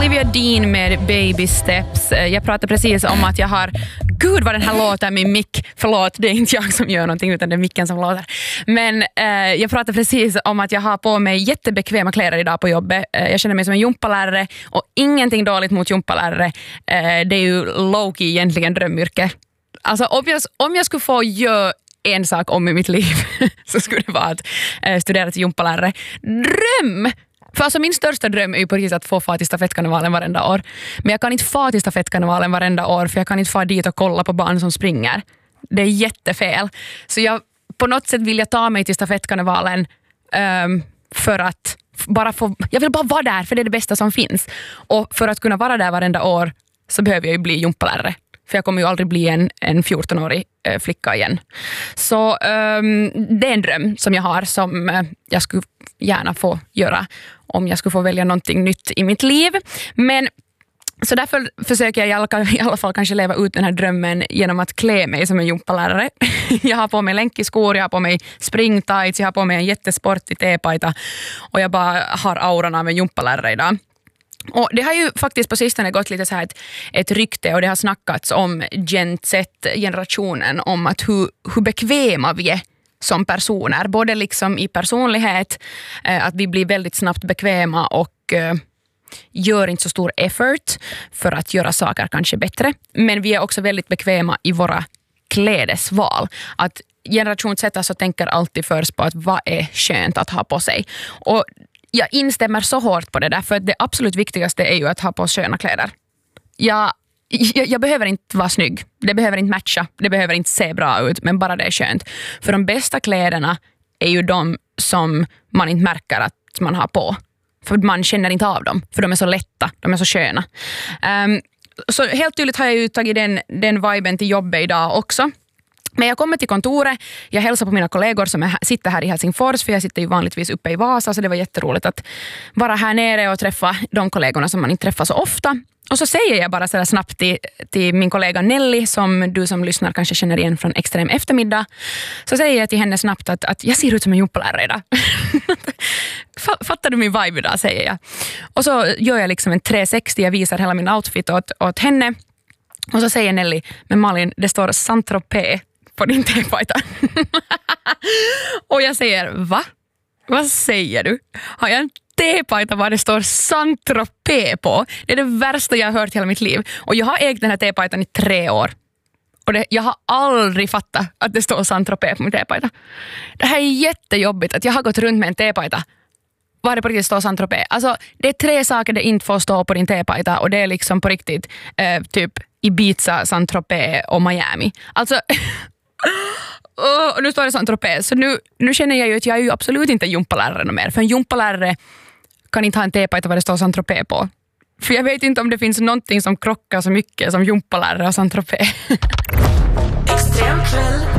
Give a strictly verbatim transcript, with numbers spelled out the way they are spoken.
Olivia Dean med Baby Steps. Jag pratade precis om att jag har... Gud vad den här låter, min mick. Förlåt, det är inte jag som gör någonting utan det är micken som låter. Men eh, jag pratade precis om att jag har på mig jättebekväma kläder idag på jobbet. Eh, jag känner mig som en jumpalärare och ingenting dåligt mot jumpalärare. Eh, det är ju low-key egentligen drömyrke. Alltså om jag, om jag skulle få göra en sak om i mitt liv så skulle det vara att eh, studera till jumpalärare. Dröm! För alltså min största dröm är ju på riktigt att få fara till stafettkarnevalen varenda år. Men jag kan inte fara till stafettkarnevalen varenda år för jag kan inte fara dit och kolla på barn som springer. Det är jättefel. Så jag, på något sätt vill jag ta mig till stafettkarnevalen um, för att bara få... Jag vill bara vara där för det är det bästa som finns. Och för att kunna vara där varenda år så behöver jag ju bli jumpalärare. För jag kommer ju aldrig bli en, en fjorton-årig äh, flicka igen. Så um, det är en dröm som jag har som äh, jag skulle gärna få göra om jag skulle få välja någonting nytt i mitt liv. Men så därför försöker jag i alla, i alla fall kanske leva ut den här drömmen genom att klä mig som en jumpalärare. Jag har på mig länkiskor, jag har på mig springtights, jag har på mig en jättesportig tepajta och jag bara har auran av en jumpalärare idag. Och det har ju faktiskt på sistone gått lite så här ett, ett rykte och det har snackats om Gen Z-generationen om att hur, hur bekväma vi är som personer. Både liksom i personlighet, eh, att vi blir väldigt snabbt bekväma och eh, gör inte så stor effort för att göra saker kanske bättre. Men vi är också väldigt bekväma i våra klädesval. Att generation Z så tänker alltid först på att vad är skönt att ha på sig. Och jag instämmer så hårt på det där för att det absolut viktigaste är ju att ha på sköna kläder. Jag, jag, jag behöver inte vara snygg. Det behöver inte matcha. Det behöver inte se bra ut. Men bara det är skönt. För de bästa kläderna är ju de som man inte märker att man har på. För man känner inte av dem. För de är så lätta. De är så sköna. Um, så helt tydligt har jag ju tagit den, den viben till jobbet idag också. Men jag kommer till kontoret, jag hälsar på mina kollegor som är, sitter här i Helsingfors för jag sitter ju vanligtvis uppe i Vasa så det var jätteroligt att vara här nere och träffa de kollegorna som man inte träffar så ofta. Och så säger jag bara så där snabbt till, till min kollega Nelly som du som lyssnar kanske känner igen från Extrem eftermiddag. Så säger jag till henne snabbt att, att jag ser ut som en jumpalärare idag. Fattar du min vibe idag, säger jag. Och så gör jag liksom en tre sextio, jag visar hela min outfit åt, åt henne. Och så säger Nelly, men Malin, det står Saint-Tropez på din tepajta. Och jag säger, va? Vad säger du? Har jag en tepajta var det står Saint-Tropez på? Det är det värsta jag har hört i hela mitt liv. Och jag har ägt den här tepajtan i tre år. Och det, jag har aldrig fattat att det står Saint-Tropez på min tepajta. Det här är jättejobbigt att jag har gått runt med en tepajta. Var det på riktigt står Saint-Tropez? Alltså, det är tre saker det inte får stå på din tepajta. Och det är liksom på riktigt eh, typ Ibiza, Saint-Tropez och Miami. Alltså... Oh, och nu står det Saint-Tropez. Så nu, nu känner jag ju att jag är ju absolut inte en jumpalärare mer. För en jumpalärare kan inte ha en tepajta vad det står Saint-Tropez på. För jag vet inte om det finns någonting som krockar så mycket som jumpalärare och Saint-Tropez. Extrem kväll